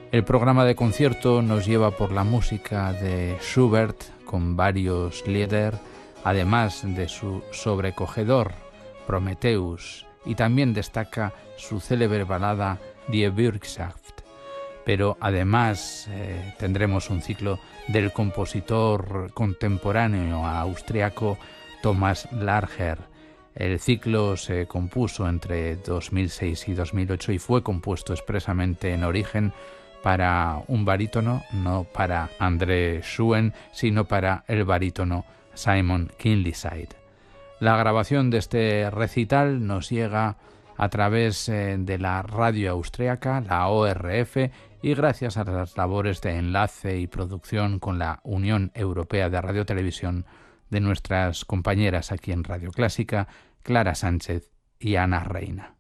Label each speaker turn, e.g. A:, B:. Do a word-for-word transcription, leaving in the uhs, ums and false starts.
A: El programa de concierto nos lleva por la música de Schubert con varios Lieder, además de su sobrecogedor Prometheus, y también destaca su célebre balada Die Bürgschaft. Pero además eh, tendremos un ciclo del compositor contemporáneo austriaco Thomas Larcher. El ciclo se compuso entre dos mil seis y dos mil ocho y fue compuesto expresamente en origen para un barítono, no para André Schuen, sino para el barítono Simon Kinleyside. La grabación de este recital nos llega a través eh, de la radio austriaca, la O R F, y gracias a las labores de enlace y producción con la Unión Europea de Radiotelevisión de nuestras compañeras aquí en Radio Clásica, Clara Sánchez y Ana Reina.